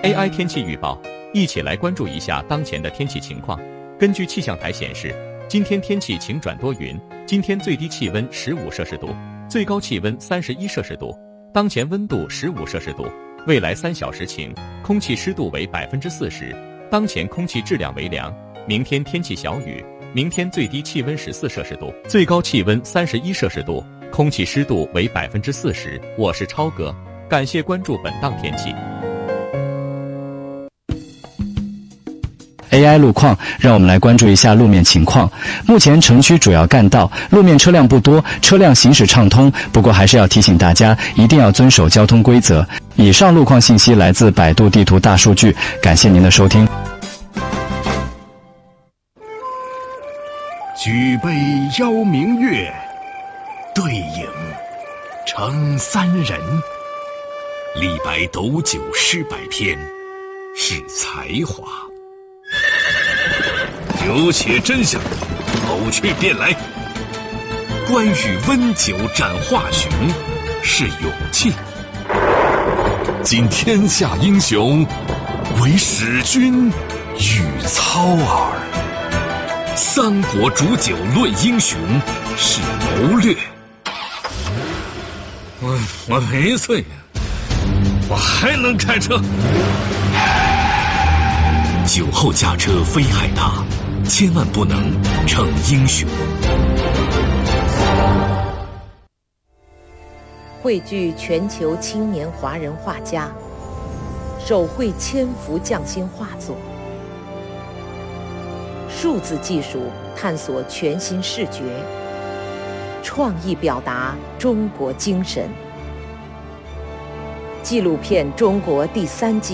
AI 天气预报，一起来关注一下当前的天气情况。根据气象台显示，今天天气晴转多云，今天最低气温15摄氏度，最高气温31摄氏度，当前温度15摄氏度。未来3小时晴，空气湿度为40%，当前空气质量为良。明天天气小雨，明天最低气温14摄氏度，最高气温31摄氏度，空气湿度为40%。我是超哥，感谢关注本档天气。 AI 路况，让我们来关注一下路面情况。目前城区主要干道路面车辆不多，车辆行驶畅通，不过还是要提醒大家一定要遵守交通规则。以上路况信息来自百度地图大数据，感谢您的收听。 举杯邀明月，对影成三人。李白斗酒诗百篇，是才华。酒且真香，口去便来。关羽温酒斩华雄，是勇气。今天下英雄，唯使君与操耳。三国煮酒论英雄，是谋略。我没醉呀，我还能开车。酒后驾车危害大，千万不能逞英雄。 汇聚全球青年华人画家，手绘千幅匠心画作。数字技术探索全新视觉，创意表达中国精神。纪录片《中国》第3季